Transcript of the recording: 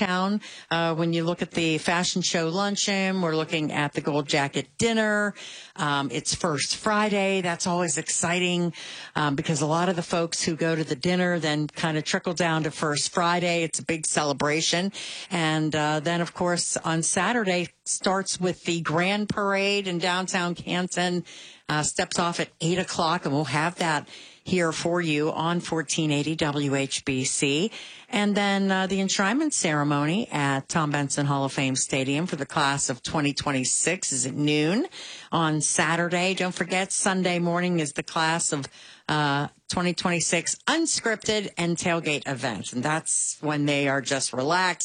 downtown. When you look at the fashion show luncheon, we're looking at the Gold Jacket dinner. It's First Friday. That's always exciting because a lot of the folks who go to the dinner then kind of trickle down to First Friday. It's a big celebration. And then, of course, on Saturday starts with the Grand Parade in downtown Canton. Steps off at 8 o'clock, and we'll have that here for you on 1480 WHBC. And then the enshrinement ceremony at Tom Benson Hall of Fame Stadium for the class of 2026 is at noon on Saturday. Don't forget, Sunday morning is the class of 2026 unscripted and tailgate events. And that's when they are just relaxed.